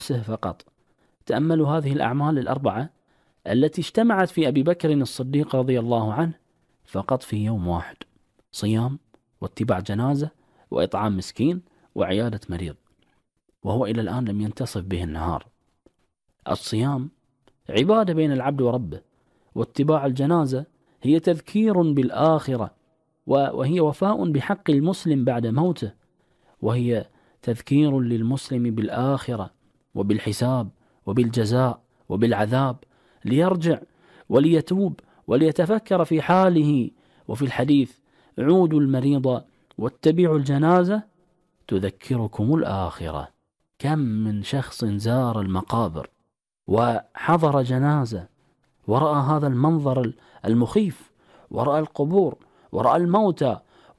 نفسه فقط. تأملوا هذه الأعمال الأربعة التي اجتمعت في أبي بكر الصديق رضي الله عنه فقط في يوم واحد: صيام، واتباع جنازة، وإطعام مسكين، وعيادة مريض، وهو إلى الآن لم ينتصف به النهار. الصيام عبادة بين العبد وربه، واتباع الجنازة هي تذكير بالآخرة، وهي وفاء بحق المسلم بعد موته، وهي تذكير للمسلم بالآخرة وبالحساب وبالجزاء وبالعذاب، ليرجع وليتوب وليتفكر في حاله. وفي الحديث: عودوا المريض واتبعوا الجنازة تذكركم الآخرة. كم من شخص زار المقابر وحضر جنازة ورأى هذا المنظر المخيف، ورأى القبور، ورأى الموتى،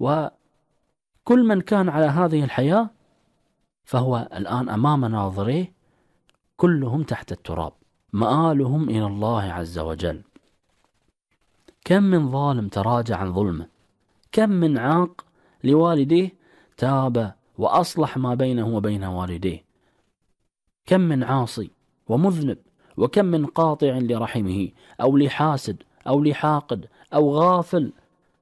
وكل من كان على هذه الحياة فهو الآن أمام ناظريه كلهم تحت التراب، مآلهم إلى الله عز وجل. كم من ظالم تراجع عن ظلمه، كم من عاق لوالديه تاب وأصلح ما بينه وبين والديه، كم من عاصي ومذنب، وكم من قاطع لرحمه أو لحاسد أو لحاقد أو غافل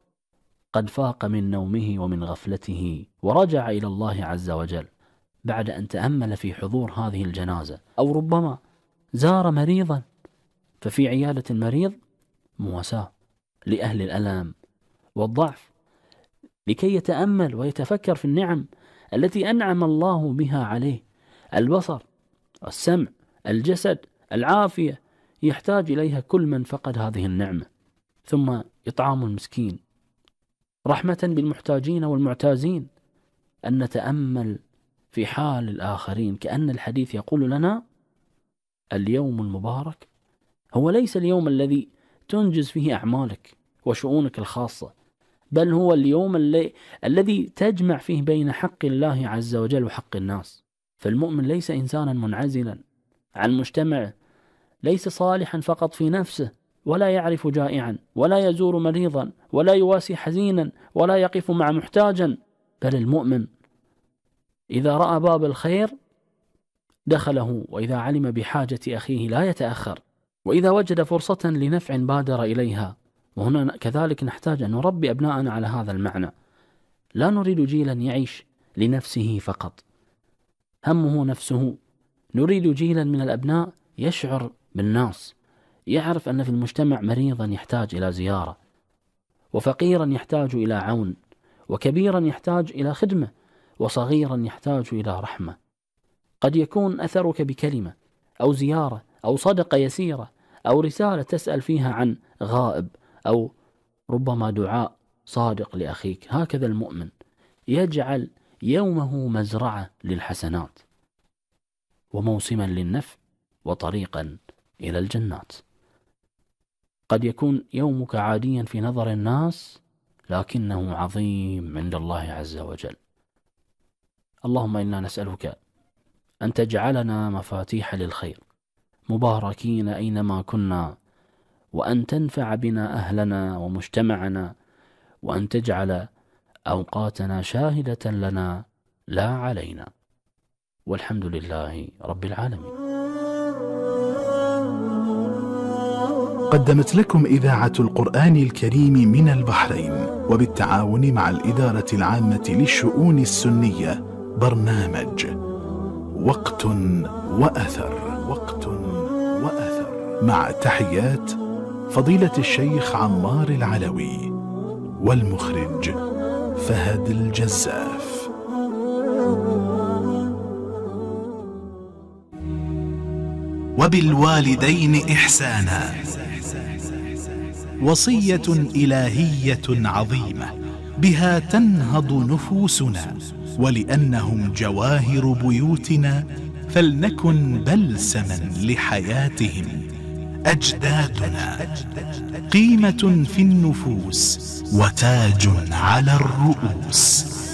قد فاق من نومه ومن غفلته ورجع إلى الله عز وجل بعد أن تأمل في حضور هذه الجنازة. أو ربما زار مريضا، ففي عيادة المريض مواساة لأهل الألم والضعف، لكي يتأمل ويتفكر في النعم التي أنعم الله بها عليه: البصر، السمع، الجسد، العافية، يحتاج إليها كل من فقد هذه النعمة. ثم إطعام المسكين، رحمة بالمحتاجين والمعتازين، أن نتأمل في حال الآخرين، كأن الحديث يقول لنا: اليوم المبارك هو ليس اليوم الذي تنجز فيه أعمالك وشؤونك الخاصة، بل هو اليوم الذي تجمع فيه بين حق الله عز وجل وحق الناس. فالمؤمن ليس إنسانا منعزلا عن مجتمعه، ليس صالحا فقط في نفسه، ولا يعرف جائعا، ولا يزور مريضا، ولا يواسي حزينا، ولا يقف مع محتاجا، بل المؤمن إذا رأى باب الخير دخله، وإذا علم بحاجة أخيه لا يتأخر، وإذا وجد فرصة لنفع بادر إليها. وهنا كذلك نحتاج أن نربي أبناءنا على هذا المعنى. لا نريد جيلا يعيش لنفسه فقط، همه نفسه. نريد جيلا من الأبناء يشعر بالناس، يعرف أن في المجتمع مريضا يحتاج إلى زيارة، وفقيرا يحتاج إلى عون، وكبيرا يحتاج إلى خدمة، وصغيرا يحتاج إلى رحمة. قد يكون أثرك بكلمة أو زيارة أو صدقة يسيرة أو رسالة تسأل فيها عن غائب، أو ربما دعاء صادق لأخيك. هكذا المؤمن يجعل يومه مزرعة للحسنات، وموسما للنفع، وطريقا إلى الجنات. قد يكون يومك عاديا في نظر الناس، لكنه عظيم عند الله عز وجل. اللهم إنا نسألك أن تجعلنا مفاتيح للخير، مباركين أينما كنا، وأن تنفع بنا أهلنا ومجتمعنا، وأن تجعل أوقاتنا شاهدة لنا لا علينا. والحمد لله رب العالمين. قدمت لكم إذاعة القرآن الكريم من البحرين وبالتعاون مع الإدارة العامة للشؤون السنية برنامج وقت وأثر. وقت وأثر، مع تحيات فضيلة الشيخ عمار العلوي، والمخرج فهد الجزاف. وبالوالدين إحسانا، وصية إلهية عظيمة بها تنهض نفوسنا، ولأنهم جواهر بيوتنا فلنكن بلسما لحياتهم. أجدادنا قيمة في النفوس وتاج على الرؤوس.